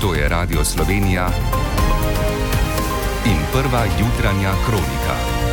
To je Radio Slovenija in prva jutranja kronika.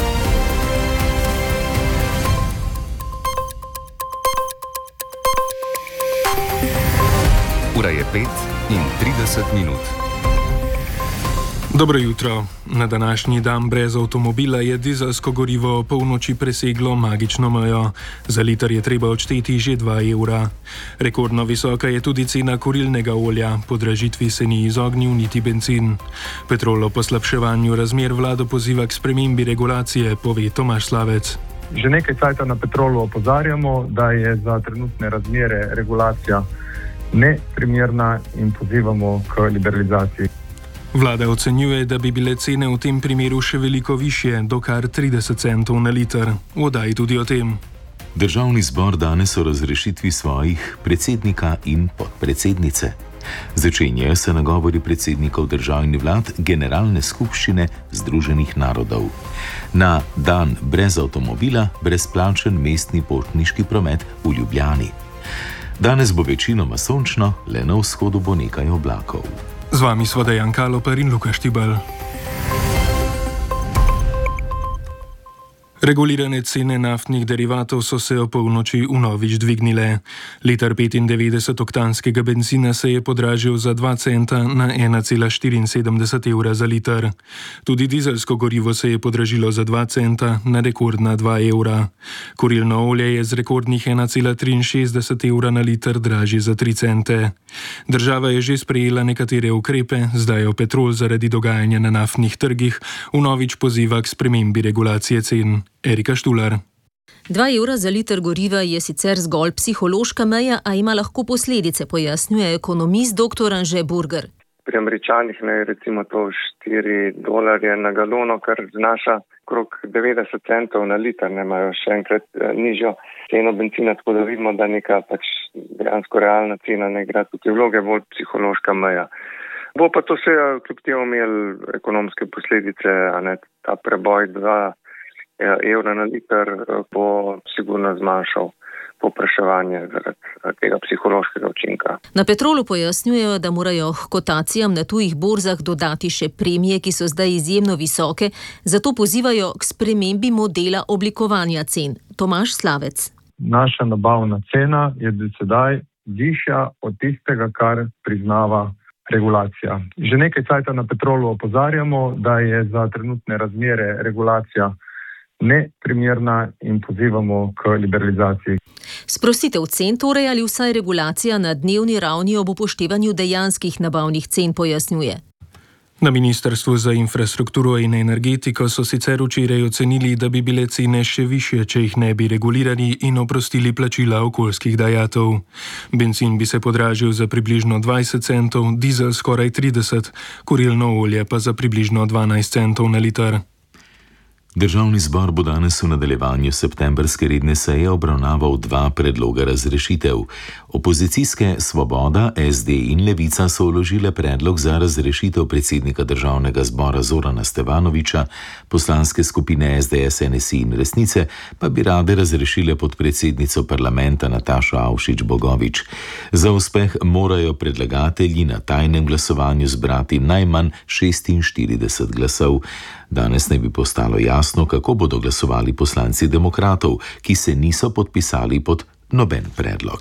Ura je 5:30. Dobro jutro. Na današnji dan brez avtomobila je dizelsko gorivo o polnoči preseglo magično mejo. Za liter je treba odšteti že 2 evra. Rekordno visoka je tudi cena kurilnega olja. Podražitvi se ni izognil niti bencin. Petrol o poslabševanju razmer vlado poziva k spremembi regulacije, pove Tomaž Slavec. Že nekaj časa na Petrolu opozarjamo, da je za trenutne razmere regulacija neprimerna in pozivamo k liberalizaciji. Vlada ocenjuje, da bi bile cene v tem primeru še veliko višje, do kar 30 centov na liter. V oddaji tudi o tem. Državni zbor danes o razrešitvi svojih predsednika in podpredsednice. Začenjajo se nagovori predsednikov držav in vlad Generalne skupščine Združenih narodov. Na dan brez avtomobila brezplačen mestni potniški promet v Ljubljani. Danes bo večinoma sončno, le na vzhodu bo nekaj oblakov. Z vami sva Dejan Kaloper in Luka Štibelj. Regulirane cene naftnih derivatov so se o polnoči vnovič dvignile. Liter 95-oktanskega bencina se je podražil za 2 centa na 1,74 evra za liter. Tudi dizelsko gorivo se je podražilo za 2 centa na rekordna 2 evra. Kurilno olje je z rekordnih 1,63 evra na liter dražje za 3 cente. Država je že sprejela nekatere ukrepe, zdaj jo Petrol zaradi dogajanja na naftnih trgih vnovič poziva k spremembi regulacije cen. Erika Štular. 2 evra za liter goriva je sicer zgolj psihološka meja, a ima lahko posledice, pojasnjuje ekonomist dr. Anže Burger. Pri Američanih je recimo to $4 na galono, kar znaša okrog 90 centov na liter, imajo še enkrat nižjo ceno bencina, tako da vidimo, da neka dejansko realna cena ne igra tukaj vloge, bolj psihološka meja. Bo pa to vse kljub temu imel ekonomske posledice, a ne ta preboj 2 evra na liter bo sigurno zmanjšal povpraševanje zaradi tega psihološkega učinka. Na Petrolu pojasnjujejo, da morajo k kotacijam na tujih borzah dodati še premije, ki so zdaj izjemno visoke, zato pozivajo k spremembi modela oblikovanja cen. Tomaž Slavec. Naša nabavna cena je do sedaj višja od tistega, kar priznava regulacija. Že nekaj časa na Petrolu opozarjamo, da je za trenutne razmere regulacija neprimerna in pozivamo k liberalizaciji. Sprostitev cen torej ali vsaj regulacija na dnevni ravni ob upoštevanju dejanskih nabavnih cen, pojasnjuje. Na Ministrstvu za infrastrukturo in energetiko so sicer včeraj ocenili, da bi bile cene še višje, če jih ne bi regulirali in oprostili plačila okoljskih dajatev. Bencin bi se podražil za približno 20 centov, dizel skoraj 30, kurilno olje pa za približno 12 centov na liter. Državni zbor bo danes v nadaljevanju septembrske redne seje obravnaval 2 predloga razrešitev. Opozicijske Svoboda, SD in Levica so vložile predlog za razrešitev predsednika državnega zbora Zorana Stevanovića, poslanske skupine SDS, NSI in Resnice pa bi rade razrešile podpredsednico parlamenta Natašo Avšič Bogovič. Za uspeh morajo predlagatelji na tajnem glasovanju zbrati najmanj 46 glasov. Danes ne bi postalo jasno, kako bodo glasovali poslanci demokratov, ki se niso podpisali pod noben predlog.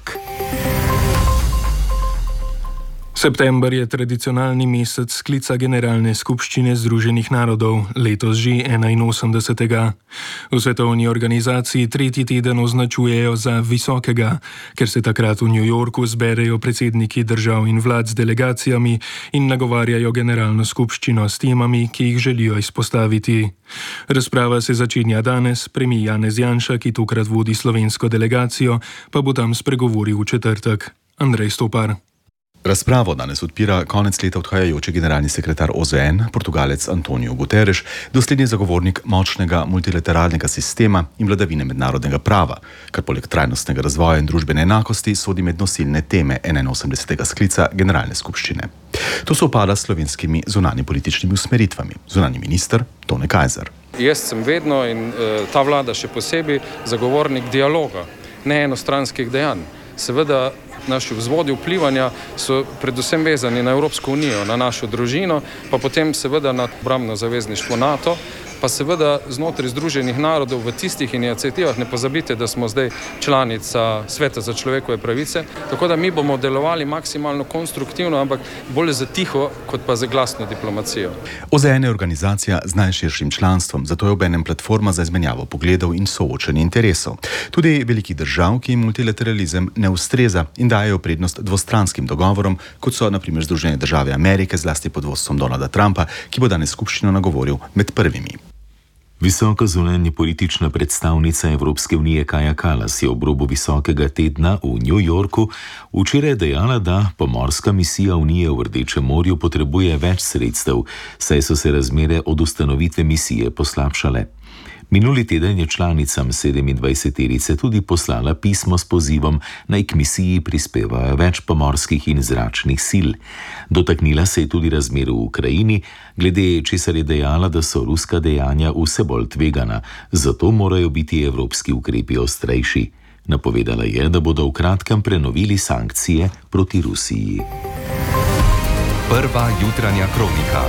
September je tradicionalni mesec sklica Generalne skupščine Združenih narodov, letos že 81. V svetovni organizaciji 3. teden označujejo za visokega, ker se takrat v New Yorku zberejo predsedniki držav in vlad z delegacijami in nagovarjajo Generalno skupščino s temami, ki jih želijo izpostaviti. Razprava se začenja danes, premijer Janez Janša, ki tokrat vodi slovensko delegacijo, pa bo tam spregovoril v četrtek. Andrej Stopar. Razpravo danes odpira konec leta odhajajoči generalni sekretar OZN, Portugalec Antonio Guterres, doslednji zagovornik močnega multilateralnega sistema in vladavine mednarodnega prava, kar poleg trajnostnega razvoja in družbene enakosti sodi med nosilne teme 81. sklica Generalne skupščine. To sovpada s slovenskimi zunanji političnimi usmeritvami. Zunanji minister Tone Kajzer. Jaz sem vedno in ta vlada še posebej zagovornik dialoga, ne enostranskih dejanj. Seveda Naši vzvodi vplivanja so predvsem vezani na Evropsko unijo, na našo družino, pa potem seveda na obrambno zavezništvo NATO, pa seveda znotraj Združenih narodov v tistih iniciativah. Ne pozabite, da smo zdaj članica Sveta za človekove pravice, tako da mi bomo delovali maksimalno konstruktivno, ampak bolj za tiho, kot pa za glasno diplomacijo. OZN je organizacija z najširšim članstvom, zato je obenem platforma za izmenjavo pogledov in soočenje interesov. Tudi velikih držav, ki jim multilateralizem ne ustreza in dajejo prednost dvostranskim dogovorom, kot so na primer Združene države Amerike, zlasti pod vodstvom Donalda Trumpa, ki bo danes skupščino nagovoril med prvimi. Visoka zunanja politična predstavnica Evropske unije Kaja Kallas je ob robu visokega tedna v New Yorku včeraj dejala, da pomorska misija Unije v Rdečem morju potrebuje več sredstev, saj so se razmere od ustanovitve misije poslabšale. Minuli teden je članicam 27-terice tudi poslala pismo s pozivom, naj k misiji prispevajo več pomorskih in zračnih sil. Dotaknila se je tudi razmer v Ukrajini, glede česar je dejala, da so ruska dejanja vse bolj tvegana, zato morajo biti evropski ukrepi ostrejši. Napovedala je, da bodo v kratkem prenovili sankcije proti Rusiji. Prva jutranja kronika.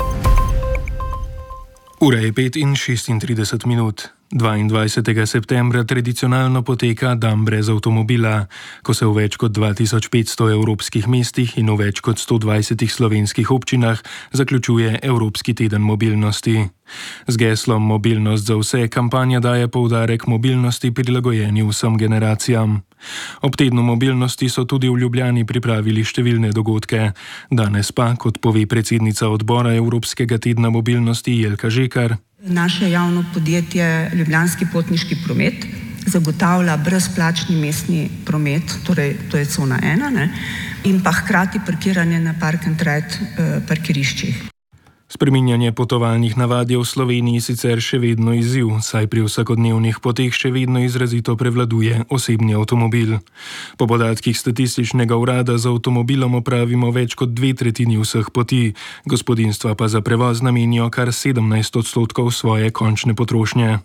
Ura je 5:36. 22. septembra tradicionalno poteka dan brez avtomobila, ko se v več kot 2500 evropskih mestih in v več kot 120 slovenskih občinah zaključuje Evropski teden mobilnosti. Z geslom Mobilnost za vse kampanja daje poudarek mobilnosti prilagojeni vsem generacijam. Ob tednu mobilnosti so tudi v Ljubljani pripravili številne dogodke. Danes pa, kot pove predsednica odbora Evropskega tedna mobilnosti Jelka Žekar, naše javno podjetje Ljubljanski potniški promet zagotavlja brezplačni mestni promet, torej to je cona 1, in pa hkrati parkiranje na park and ride parkiriščih. Spreminjanje potovalnih navad je v Sloveniji sicer še vedno izziv, saj pri vsakodnevnih poteh še vedno izrazito prevladuje osebni avtomobil. Po podatkih Statističnega urada z avtomobilom opravimo več kot 2/3 vseh poti, gospodinjstva pa za prevoz namenijo kar 17% svoje končne potrošnje.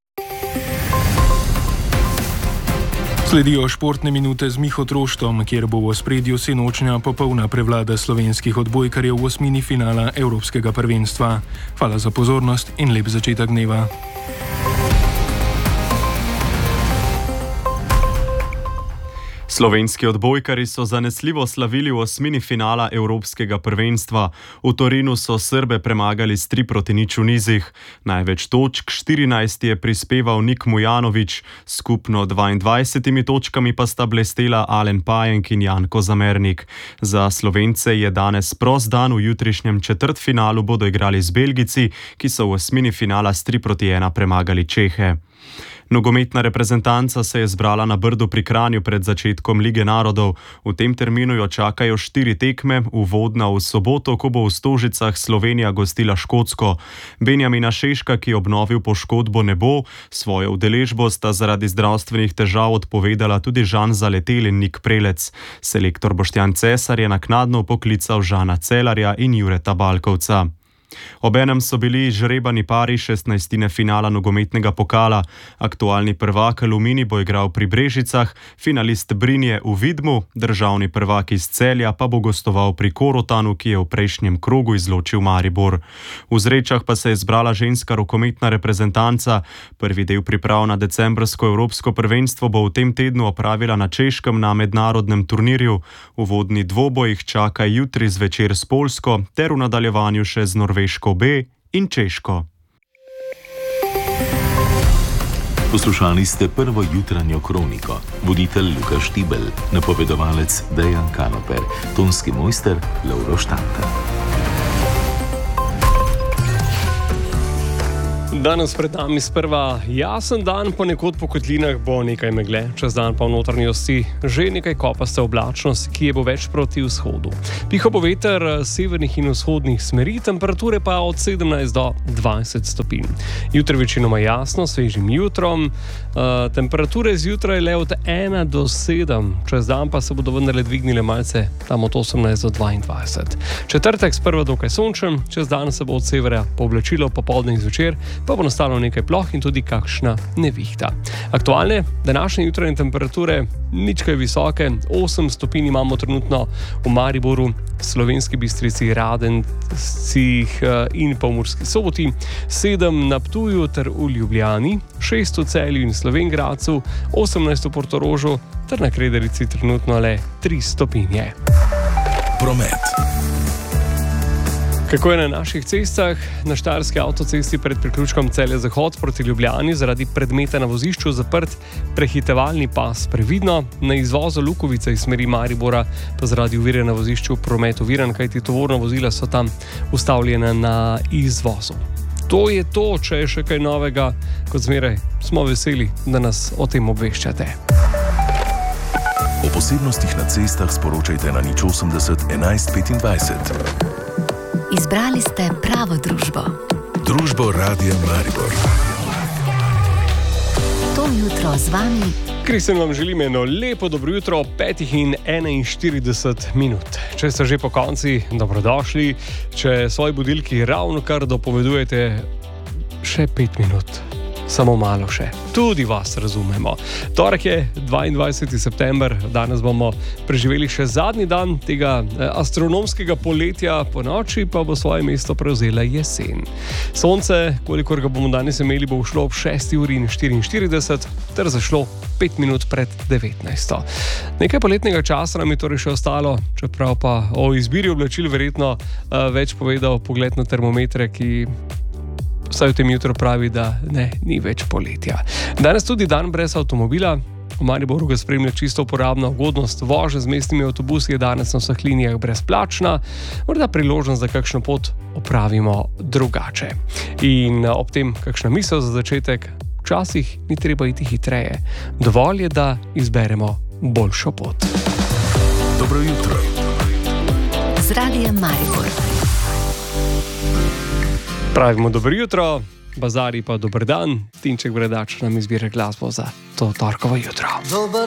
Sledijo športne minute z Miho Troštom, kjer bo v ospredju sinočnja popolna prevlada slovenskih odbojkarjev v osmini finala Evropskega prvenstva. Hvala za pozornost in lep začetek dneva. Slovenski odbojkarji so zanesljivo slavili v osmini finala Evropskega prvenstva. V Torinu so Srbe premagali s 3-0 v nizih. Največ točk, 14, je prispeval Nik Mujanović, skupno 22 točkami pa sta blestela Alen Pajenk in Janko Zamernik. Za Slovence je danes prost dan, v jutrišnjem četrtfinalu bodo igrali z Belgijci, ki so v osmini finala s 3-1 premagali Čehe. Nogometna reprezentanca se je zbrala na Brdu pri Kranju pred začetkom Lige narodov. V tem terminu jo čakajo 4 tekme, uvodna v soboto, ko bo v Stožicah Slovenija gostila Škotsko. Benjamina Šeška, ki obnovil poškodbo ne bo, svojo udeležbo sta zaradi zdravstvenih težav odpovedala tudi Žan Zaletel in Nik Prelec. Selektor Boštjan Cesar je naknadno poklical Žana Celarja in Jureta Balkovca. Obenem so bili žrebani pari 16. finala nogometnega pokala. Aktualni prvak Aluminij bo igral pri Brežicah, finalist Brinje v Vidmu, državni prvak iz Celja pa bo gostoval pri Korotanu, ki je v prejšnjem krogu izločil Maribor. V Zrečah pa se je zbrala ženska rokometna reprezentanca. Prvi del priprav na decembrsko evropsko prvenstvo bo v tem tednu opravila na Češkem na mednarodnem turnirju. Uvodni dvoboj jih čaka jutri zvečer s Poljsko ter v nadaljevanju še z Norveško B in Češko. Poslušali ste prvo jutranjo kroniko. Voditelj Luka Štibelj, napovedovalec Dejan Kanoper, tonski mojster Lovro Štanta. Danes pred nami sprva jasen dan, ponekod po kotlinah bo nekaj megle, čez dan pa v notranjosti že nekaj kopaste oblačnosti, ki je bo več proti vzhodu. Piha bo veter severnih in vzhodnih smeri, temperature pa od 17 do 20 stopinj. Jutri večinoma jasno, svežim jutrom, temperature zjutraj le od 1 do 7, čez dan pa se bodo vendarle dvignile malce tam od 18 do 22. Četrtek sprva dokaj sončen, čez dan se bo od severa pooblačilo, popoldne in zvečer pa bo nastalo nekaj ploh in tudi kakšna nevihta. Aktualne današnje jutranje temperature nič kaj visoke, 8 stopinj imamo trenutno v Mariboru, Slovenski Bistrici, Radencih in pa v Murski Soboti, 7 na Ptuju ter v Ljubljani, 6 v Celju in Slovenj Gradcu, 18 v Portorožu ter na Krederici trenutno le 3 stopinje. Promet. Kako je na naših cestah? Na Štajerski avtocesti pred priključkom Celje-Zahod proti Ljubljani zaradi predmeta na vozišču zaprt prehitevalni pas previdno, na izvozu Lukovice iz smeri Maribora pa zaradi ovire na vozišču promet oviran, kajti tovorna vozila so tam ustavljena na izvozu. To je to, če je še kaj novega, kot zmeraj smo veseli, da nas o tem obveščate. O posebnostih na cestah sporočajte na 080 11 25. Izbrali ste pravo družbo. Družbo Radia Maribor. To jutro z vami Kristjan vam želim eno lepo dobro jutro, 5:41 minut. Če ste že po konci, dobrodošli. Če svoji budilki ravno kar dopovedujete še 5 minut. Samo malo še. Tudi vas razumemo. Torek je 22. september, danes bomo preživeli še zadnji dan tega astronomskega poletja, po noči pa bo svoje mesto prevzela jesen. Sonce, kolikor ga bomo danes imeli, bo ušlo ob 6:44 ter zašlo 5 minut pred 19. Nekaj poletnega časa nam je torej še ostalo, čeprav pa o izbiri oblačil verjetno več povedal pogled na termometre, ki vsaj v tem jutru pravi, da ne, ni več poletja. Danes tudi dan brez avtomobila. V Mariboru ga spremlja čisto uporabna ugodnost. Vožnja z mestnimi avtobusi je danes na vseh linijah brezplačna. Morda priložnost, da kakšno pot opravimo drugače. In ob tem kakšna misel za začetek, včasih ni treba iti hitreje. Dovolj je, da izberemo boljšo pot. Dobro jutro. z Radiem Maribor. Pravimo dobro jutro, Bazari pa dober dan. Tinček Bredač nam izbira glasbo za to torkovo jutro.